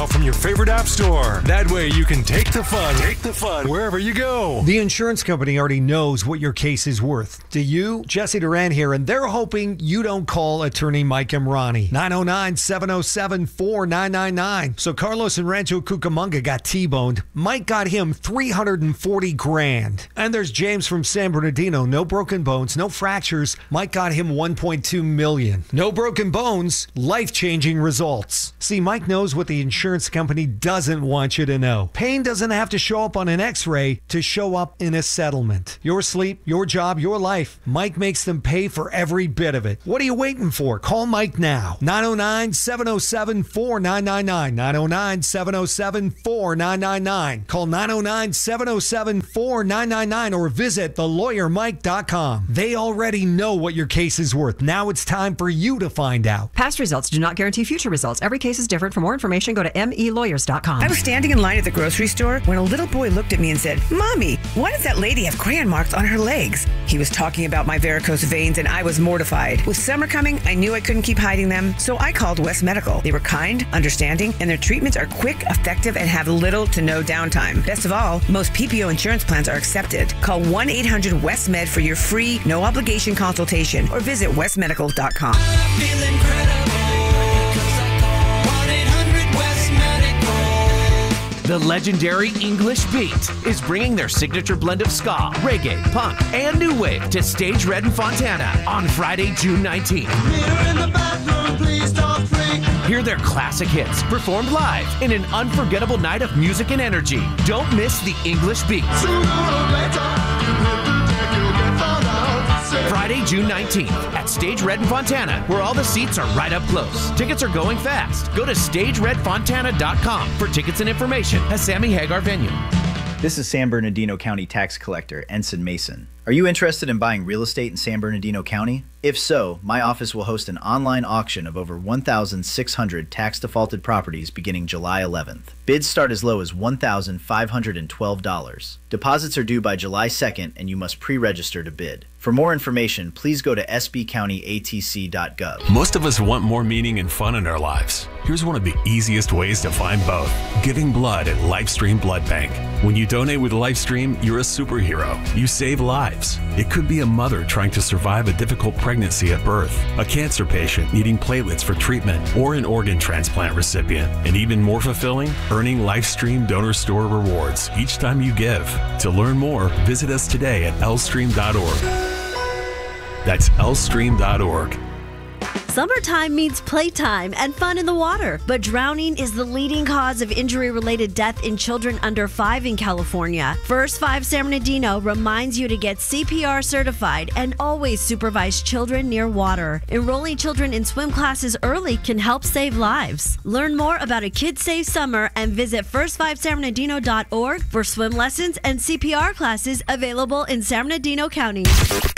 now from your favorite app store. That way you can take the fun wherever you go. The insurance company already knows what your case is worth. Do you? Jesse Duran here, and they're hoping you don't call attorney Mike Emrani. 909-707-4999. So Carlos in Rancho Cucamonga got T-boned. Mike got him $340,000. And there's James from San Bernardino. No broken bones, no fractures. Mike got him $1.2 million. No broken bones, life-changing results. See, Mike knows what the insurance company doesn't want you to know. Pain doesn't have to show up on an x-ray to show up in a settlement. Your sleep, your job, your life. Mike makes them pay for every bit of it. What are you waiting for? Call Mike now. 909-707-4999. 909-707-4999. Call 909-707-4999 or visit thelawyermike.com. They already know what your case is worth. Now it's time for you to find out. Past results do not guarantee future results. Every case is different. For more information, go to melawyers.com. I was standing in line at the grocery store when a little boy looked at me and said, "Mommy, why does that lady have crayon marks on her legs?" He was talking about my varicose veins, and I was mortified. With summer coming, I knew I couldn't keep hiding them, so I called West Medical. They were kind, understanding, and their treatments are quick, effective, and have little to no downtime. Best of all, most PPO insurance plans are accepted. Call 1-800-WEST-MED for your free, no-obligation consultation, or visit westmedical.com. The legendary English Beat is bringing their signature blend of ska, reggae, punk, and new wave to Stage Red in Fontana on Friday, June 19th. Hear their classic hits performed live in an unforgettable night of music and energy. Don't miss the English Beat. Friday, June 19th at Stage Red in Fontana, where all the seats are right up close. Tickets are going fast. Go to StageRedFontana.com for tickets and information at Sammy Hagar venue. This is San Bernardino County Tax Collector Ensign Mason. Are you interested in buying real estate in San Bernardino County? If so, my office will host an online auction of over 1,600 tax defaulted properties beginning July 11th. Bids start as low as $1,512. Deposits are due by July 2nd, and you must pre-register to bid. For more information, please go to sbcountyatc.gov. Most of us want more meaning and fun in our lives. Here's one of the easiest ways to find both. Giving blood at Lifestream Blood Bank. When you donate with Lifestream, you're a superhero. You save lives. It could be a mother trying to survive a difficult pregnancy at birth, a cancer patient needing platelets for treatment, or an organ transplant recipient. And even more fulfilling, earning Lifestream Donor Store rewards each time you give. To learn more, visit us today at lstream.org. That's lstream.org. Summertime means playtime and fun in the water, but drowning is the leading cause of injury-related death in children under 5 in California. First 5 San Bernardino reminds you to get CPR certified and always supervise children near water. Enrolling children in swim classes early can help save lives. Learn more about a kid-safe summer and visit first5sanbernardino.org for swim lessons and CPR classes available in San Bernardino County.